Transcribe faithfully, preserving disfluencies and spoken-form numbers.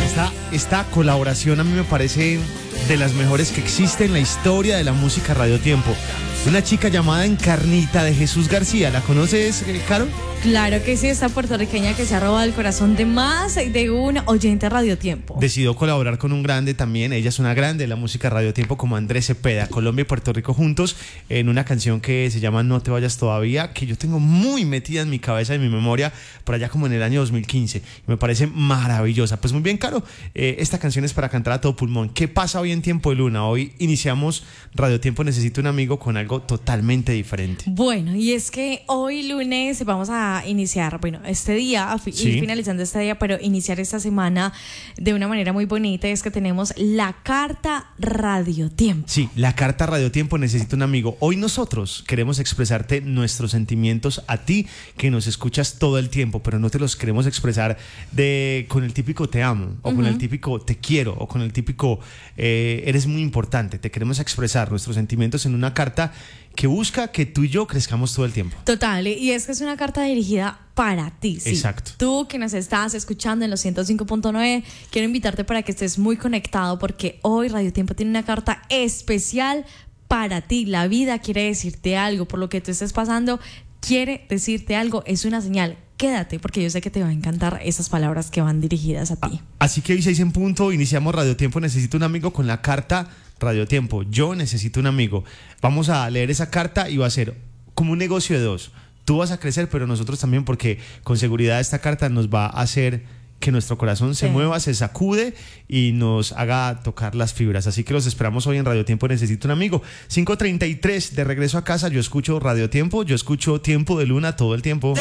Esta, esta colaboración a mí me parece de las mejores que existe en la historia de la música Radio Tiempo. Una chica llamada Encarnita de Jesús García. ¿La conoces, Caro? Claro que sí, esta puertorriqueña que se ha robado el corazón de más de un oyente Radio Tiempo. Decidió colaborar con un grande también. Ella es una grande de la música Radio Tiempo, como Andrés Cepeda. Colombia y Puerto Rico juntos en una canción que se llama No te vayas todavía, que yo tengo muy metida en mi cabeza y en mi memoria por allá como en el año dos mil quince. Me parece maravillosa. Pues muy bien, Caro, eh, esta canción es para cantar a todo pulmón. ¿Qué pasa hoy en Tiempo de Luna? Hoy iniciamos Radio Tiempo Necesito un Amigo con algo totalmente diferente. Bueno, y es que hoy lunes vamos a iniciar, bueno, este día, fi- Sí. ir finalizando este día, pero iniciar esta semana de una manera muy bonita. Es que tenemos la carta Radio Tiempo. Sí, la carta Radio Tiempo Necesito un Amigo. Hoy nosotros queremos expresarte nuestros sentimientos a ti que nos escuchas todo el tiempo, pero no te los queremos expresar de con el típico te amo, o uh-huh. con el típico te quiero, o con el típico eh, eres muy importante. Te queremos expresar nuestros sentimientos en una carta que busca que tú y yo crezcamos todo el tiempo. Total, y es que es una carta dirigida para ti, sí. Exacto. Tú que nos estás escuchando en los ciento cinco punto nueve, quiero invitarte para que estés muy conectado, porque hoy Radio Tiempo tiene una carta especial para ti. La vida quiere decirte algo, por lo que tú estés pasando, quiere decirte algo, es una señal. Quédate, porque yo sé que te va a encantar esas palabras que van dirigidas a ti. Así que hoy seis en punto, iniciamos Radio Tiempo Necesito un Amigo con la carta Radio Tiempo. Yo necesito un amigo. Vamos a leer esa carta y va a ser como un negocio de dos. Tú vas a crecer, pero nosotros también, porque con seguridad esta carta nos va a hacer que nuestro corazón se sí. mueva, se sacude y nos haga tocar las fibras. Así que los esperamos hoy en Radio Tiempo Necesito un Amigo. cinco treinta y tres, de regreso a casa, yo escucho Radio Tiempo, yo escucho Tiempo de Luna todo el tiempo.